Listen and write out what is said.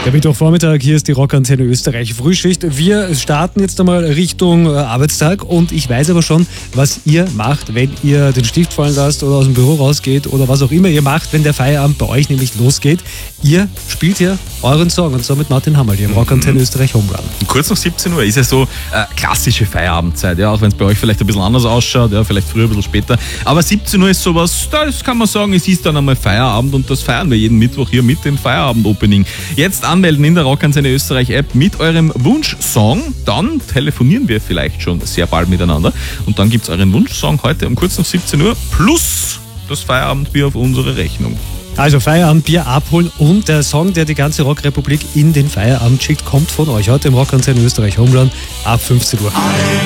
Der Mittwochvormittag, hier ist die Rockantenne Österreich Frühschicht. Wir starten jetzt einmal Richtung Arbeitstag und ich weiß aber schon, was ihr macht, wenn ihr den Stift fallen lasst oder aus dem Büro rausgeht oder was auch immer ihr macht, wenn der Feierabend bei euch nämlich losgeht. Ihr spielt hier euren Song und zwar mit Martin Hammerl hier im Rockantenne Österreich Home Run. Kurz nach 17 Uhr ist ja so klassische Feierabendzeit, ja, auch wenn es bei euch vielleicht ein bisschen anders ausschaut, ja, vielleicht früher, ein bisschen später. Aber 17 Uhr ist sowas, das kann man sagen, es ist dann einmal Feierabend und das feiern wir jeden Mittwoch hier mit dem Feierabend-Opening. Jetzt anmelden in der Rockantenne Österreich App mit eurem Wunschsong, dann telefonieren wir vielleicht schon sehr bald miteinander und dann gibt es euren Wunschsong heute um kurz nach 17 Uhr plus das Feierabendbier auf unsere Rechnung. Also Feierabendbier abholen und der Song, der die ganze Rockrepublik in den Feierabend schickt, kommt von euch heute im Rockantenne Österreich Home Run ab 15 Uhr.